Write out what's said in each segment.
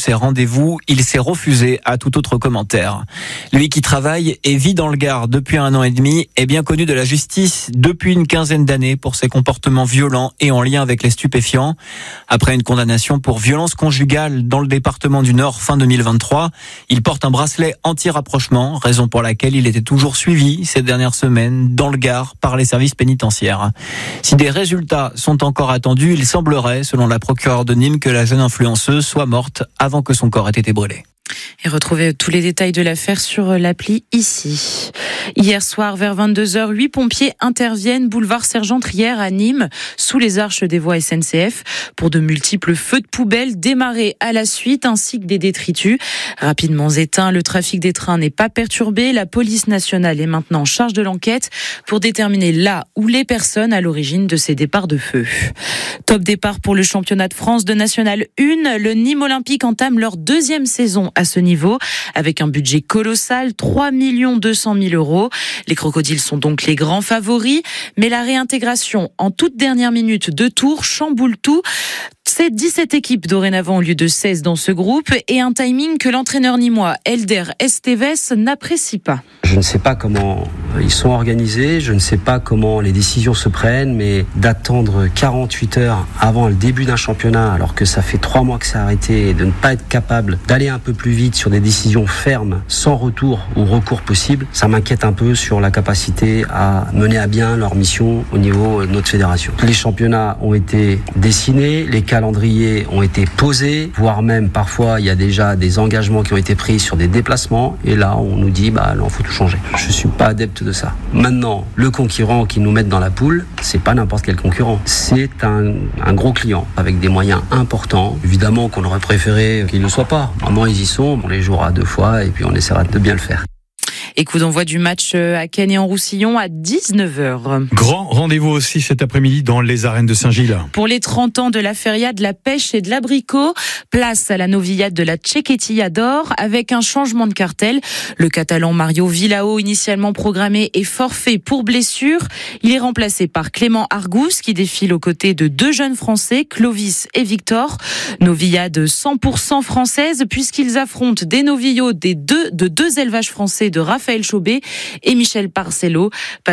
ses rendez-vous, il s'est refusé à tout autre commentaire. Lui qui travaille et vit dans le Gard depuis 1 an et demi est bien connu de la justice depuis une quinzaine d'années pour ses comportements violents et en lien avec les stupéfiants. Après une condamnation pour violence conjugale dans le département du Nord fin 2023, il porte un bracelet anti-rapprochement, raison pour laquelle il était toujours suivi ces dernières semaines dans le Gard par les services pénitentiaires. Si des résultats sont encore attendus, il semblerait, selon la procureure de Nîmes, que la jeune influenceuse soit morte avant que son corps ait été brûlé. Et retrouvez tous les détails de l'affaire sur l'appli ici. Hier soir, vers 22h, 8 pompiers interviennent boulevard Sergent-Trière à Nîmes, sous les arches des voies SNCF, pour de multiples feux de poubelle démarrés à la suite, ainsi que des détritus. Rapidement éteints, le trafic des trains n'est pas perturbé. La police nationale est maintenant en charge de l'enquête pour déterminer là où les personnes à l'origine de ces départs de feu. Top départ pour le championnat de France de National 1. Le Nîmes Olympique entame leur 2e saison à ce niveau, avec un budget colossal, 3 200 000 €. Les Crocodiles sont donc les grands favoris, mais la réintégration en toute dernière minute de Tours chamboule tout. C'est 17 équipes dorénavant au lieu de 16 dans ce groupe et un timing que l'entraîneur nîmois Elder Esteves n'apprécie pas. Je ne sais pas comment ils sont organisés, je ne sais pas comment les décisions se prennent, mais d'attendre 48 heures avant le début d'un championnat, alors que ça fait 3 mois que c'est arrêté, et de ne pas être capable d'aller un peu plus vite sur des décisions fermes, sans retour ou recours possible, ça m'inquiète un peu sur la capacité à mener à bien leur mission au niveau de notre fédération. Les championnats ont été dessinés, les calendriers ont été posés, voire même parfois il y a déjà des engagements qui ont été pris sur des déplacements, et là on nous dit là il faut tout changer. Je suis pas adepte de ça. Maintenant, le concurrent qui nous met dans la poule, c'est pas n'importe quel concurrent, c'est un gros client avec des moyens importants. Évidemment qu'on aurait préféré qu'ils ne le soient pas. Maintenant ils y sont, on les jouera 2 fois et puis on essaiera de bien le faire. Et coup d'envoi du match à Cannes et en Roussillon à 19h. Grand rendez-vous aussi cet après-midi dans les arènes de Saint-Gilles. Pour les 30 ans de la feria de la pêche et de l'abricot, place à la novillade de la Tchequetilla d'Or avec un changement de cartel. Le Catalan Mario Villao, initialement programmé, est forfait pour blessure. Il est remplacé par Clément Argous qui défile aux côtés de 2 jeunes Français, Clovis et Victor. Novillade 100% française puisqu'ils affrontent des novillos de deux élevages français de Raphaël Chaubet et Michel Passéo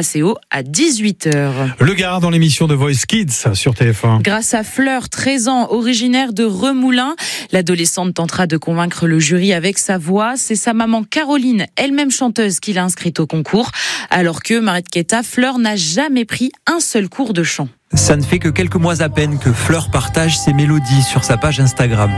à 18h. Le Gard dans l'émission de Voice Kids sur TF1. Grâce à Fleur, 13 ans, originaire de Remoulins, l'adolescente tentera de convaincre le jury avec sa voix. C'est sa maman Caroline, elle-même chanteuse, qui l'a inscrite au concours. Alors que, Mariette Keta, Fleur n'a jamais pris un seul cours de chant. Ça ne fait que quelques mois à peine que Fleur partage ses mélodies sur sa page Instagram.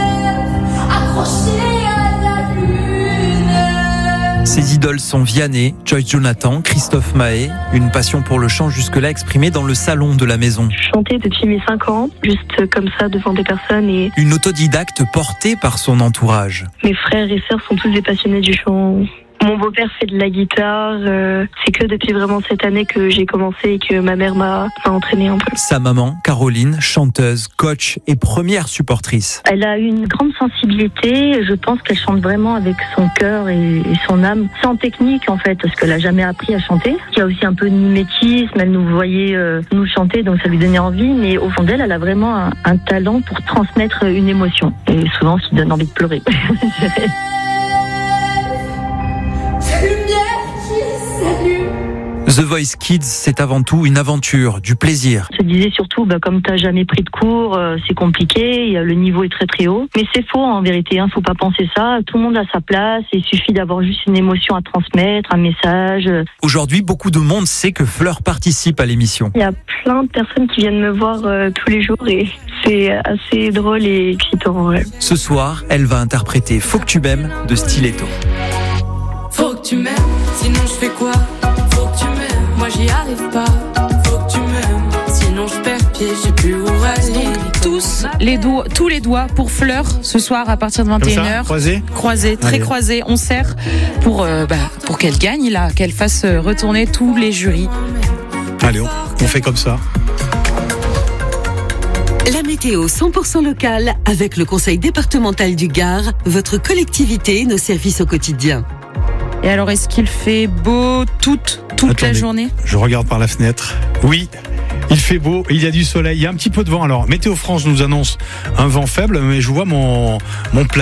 Ses idoles sont Vianney, Joyce Jonathan, Christophe Maé. Une passion pour le chant jusque-là exprimée dans le salon de la maison. Chanter depuis mes 5 ans, juste comme ça devant des personnes. Et une autodidacte portée par son entourage. Mes frères et sœurs sont tous des passionnés du chant. Mon beau-père fait de la guitare. C'est que depuis vraiment cette année que j'ai commencé et que ma mère m'a entraînée un peu. Sa maman, Caroline, chanteuse, coach et première supportrice. Elle a une grande sensibilité. Je pense qu'elle chante vraiment avec son cœur et son âme. Sans technique en fait, parce qu'elle a jamais appris à chanter. Il y a aussi un peu de mimétisme. Elle nous voyait nous chanter, donc ça lui donnait envie. Mais au fond d'elle, elle a vraiment un talent pour transmettre une émotion. Et souvent, ça donne envie de pleurer. The Voice Kids, c'est avant tout une aventure, du plaisir. Je disais surtout, comme t'as jamais pris de cours, c'est compliqué, le niveau est très très haut. Mais c'est faux en vérité, faut pas penser ça. Tout le monde a sa place, il suffit d'avoir juste une émotion à transmettre, un message. Aujourd'hui, beaucoup de monde sait que Fleur participe à l'émission. Il y a plein de personnes qui viennent me voir tous les jours et c'est assez drôle et excitant. Ouais. Ce soir, elle va interpréter Faut que tu m'aimes de Stiletto. Faut que tu m'aimes, sinon je fais quoi? Faut que tu m'aimes, moi j'y arrive pas. Faut que tu m'aimes, sinon je perds pied, j'ai plus où aller. Tous les doigts pour Fleur ce soir à partir de 21h. Croisés, très croisés. On serre pour qu'elle gagne là, qu'elle fasse retourner tous les jurys. Allez, on fait comme ça. La météo 100% locale avec le Conseil départemental du Gard, votre collectivité, nos services au quotidien. Et alors, est-ce qu'il fait beau toute la journée ? Je regarde par la fenêtre. Oui, il fait beau, il y a du soleil, il y a un petit peu de vent. Alors, Météo France nous annonce un vent faible, mais je vois mon